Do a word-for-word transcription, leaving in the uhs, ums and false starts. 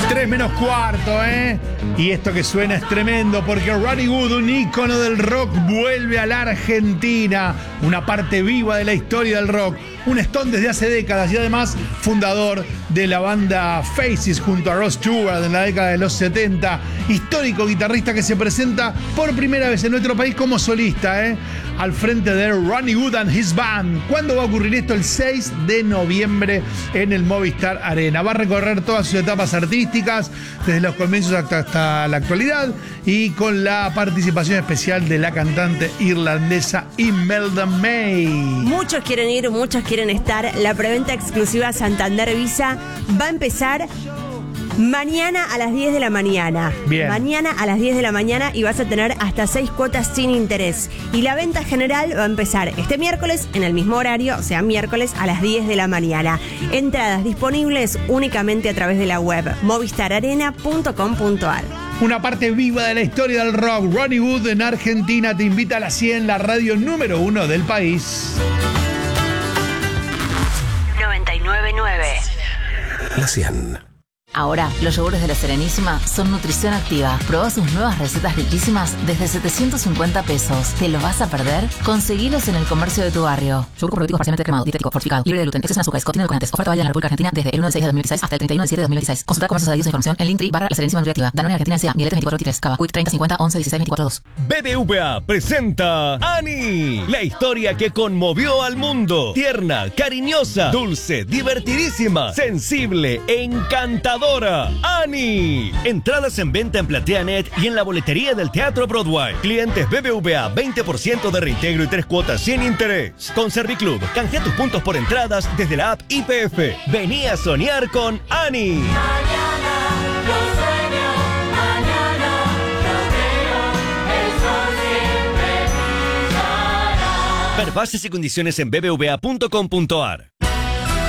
tres menos cuarto, ¿eh? Y esto que suena es tremendo porque Ronnie Wood, un ícono del rock, vuelve a la Argentina. Una parte viva de la historia del rock. Un Stone desde hace décadas y además fundador de la banda Faces junto a Rod Stewart en la década de los setenta. Histórico guitarrista que se presenta por primera vez en nuestro país como solista, ¿eh? Al frente de Ronnie Wood and His Band. ¿Cuándo va a ocurrir esto? El seis de noviembre en el Movistar Arena. Va a recorrer todas sus etapas artísticas, desde los comienzos hasta, hasta la actualidad, y con la participación especial de la cantante irlandesa Imelda May. Muchos quieren ir, muchos quieren estar. La preventa exclusiva Santander Visa va a empezar mañana a las diez de la mañana. Bien. Mañana a las diez de la mañana y vas a tener hasta seis cuotas sin interés. Y la venta general va a empezar este miércoles en el mismo horario, o sea, miércoles a las diez de la mañana. Entradas disponibles únicamente a través de la web movistar arena punto com punto ar. Una parte viva de la historia del rock. Ronnie Wood en Argentina te invita a la cien, la radio número uno del país. noventa y nueve punto nueve. La cien. Ahora, los yogures de La Serenísima son nutrición activa. Probá sus nuevas recetas riquísimas desde setecientos cincuenta pesos. ¿Te lo vas a perder? Conseguilos en el comercio de tu barrio. Yogur con probioticos parcialmente cremado, dietético, fortificado, libre de gluten, exceso en azúcares, contiene edulcorantes. Oferta válida en la República Argentina desde el uno de seis de dos mil dieciséis hasta el treinta y uno de siete de dos mil dieciséis. Consulta comercios adheridos e información en Linktree barra La Serenísima Nutriactiva. Danone Argentina S A, Mieletes veinticuatro veintitrés, Cava, Quick treinta cincuenta once dieciséis veinticuatro dos. B B V A presenta Annie, la historia que conmovió al mundo. Tierna, cariñosa, dulce, divertidísima, sensible, encantadora. Annie. Entradas en venta en PlateaNet y en la boletería del Teatro Broadway. Clientes B B V A, veinte por ciento de reintegro y tres cuotas sin interés. Con Serviclub, canjea tus puntos por entradas desde la app I P F. Vení a soñar con Annie. Mañana lo sueño, mañana lo veo, el sol siempre brillará. Ver bases y condiciones en b b v a punto com punto ar.